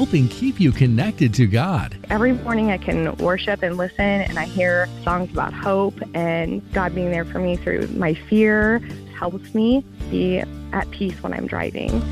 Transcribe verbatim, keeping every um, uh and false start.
helping keep you connected to God. Every morning I can worship and listen, and I hear songs about hope and God being there for me through my fear. Helps me be at peace when I'm driving.